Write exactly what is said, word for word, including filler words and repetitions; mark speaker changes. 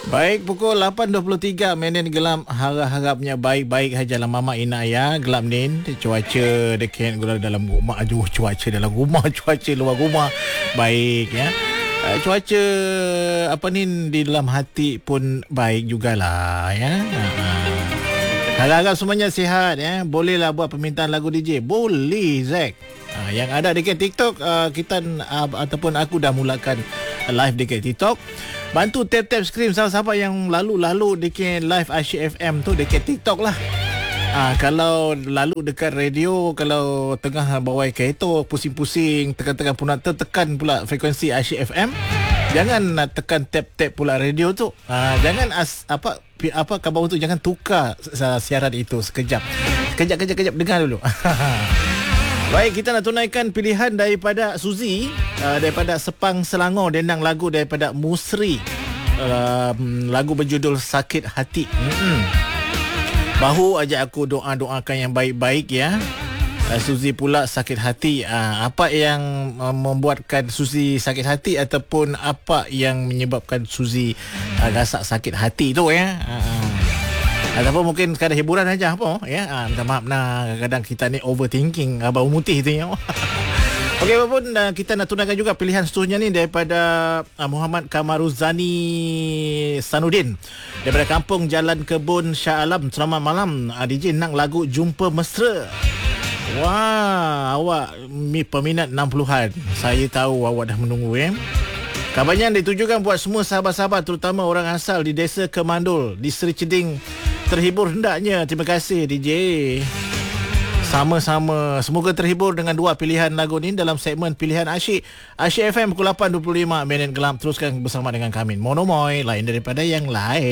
Speaker 1: Baik, pukul lapan dua puluh tiga minit gelap. Harap-harapnya baik-baik hajalah Mama Ina ya. Gelap ni cuaca dekat gula dalam rumah. Aduh, cuaca dalam rumah, cuaca luar rumah. Baik ya. Uh, cuaca apa ni di dalam hati pun baik jugalah ya. Uh-huh. Harap-harap semuanya sihat ya. Bolehlah buat permintaan lagu D J. Boleh, Zack. Uh, yang ada dekat TikTok, uh, kita uh, ataupun aku dah mulakan live dekat TikTok. Bantu tap-tap skrin siapa-siapa yang lalu-lalu dekat live Asyik F M tu dekat TikTok lah. Ah, kalau lalu dekat radio, kalau tengah bawa kereta pusing-pusing, tekan-tekan pun nak tekan pula frekuensi Asyik F M. Jangan nak tekan tap-tap pula radio tu. Ah, jangan as, apa apa khabar tu jangan tukar siaran itu sekejap. Sekejap-kejap-kejap dengar dulu. Baik, kita nak tunaikan pilihan daripada Suzy, uh, daripada Sepang Selangor, dendang lagu daripada Musri, uh, lagu berjudul Sakit Hati. Mm-mm. Bahu ajak aku doa-doakan yang baik-baik ya. uh, Suzy pula sakit hati. uh, Apa yang uh, membuatkan Suzy sakit hati, ataupun apa yang menyebabkan Suzy uh, rasa sakit hati tu ya. uh, Ataupun mungkin sekadar hiburan aja apa ya. Ah, minta maaf nah, kadang-kadang kita ni overthinking abang mutih tu ya. Okey, apapun uh, kita nak tunaikan juga pilihan seterusnya ni daripada uh, Muhammad Kamaruzani Sanudin daripada Kampung Jalan Kebun Shah Alam. Selamat malam, uh, D J nak lagu Jumpa Mesra. Wah, awak mi peminat enam puluhan. Saya tahu awak dah menunggu eh. Kabarnya ditujukan buat semua sahabat-sahabat, terutama orang asal di Desa Kemandul di Seri Ceding. Terhibur hendaknya. Terima kasih D J. Sama-sama. Semoga terhibur dengan dua pilihan lagu ni dalam segmen Pilihan Asyik Asyik F M pukul lapan dua puluh lima minit gelap. Teruskan bersama dengan kami. Monomoy, lain daripada yang lain.